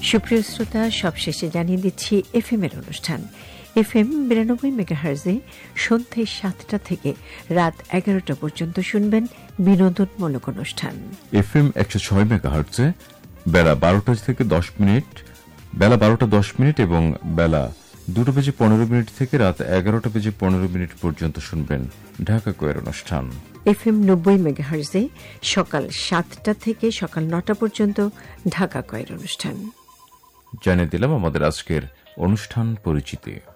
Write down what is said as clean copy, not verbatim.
সুপ্রিয় শ্রোতা, সবশেষে জানিয়ে দিচ্ছি এফএম এর অনুষ্ঠান। এফএম 92 মেগাহার্জে সন্ধ্যে 7টা থেকে রাত 11টা পর্যন্ত শুনবেন বিনোদনমূলক অনুষ্ঠান। এফএম 106 মেগাহার্জে বেলা 12টা থেকে 10 মিনিট, বেলা 12টা 10 মিনিট এবং বেলা 2টা বেজে 15 মিনিট থেকে রাত 11টা বেজে 15 মিনিট পর্যন্ত শুনবেন ঢাকা কোয়ের অনুষ্ঠান। এফএম 90 মেগাহার্জে সকাল 7টা থেকে সকাল 9টা পর্যন্ত ঢাকা কোয়ের অনুষ্ঠান। জানিয়ে দিলাম আমাদের আজকের অনুষ্ঠান পরিচিতি।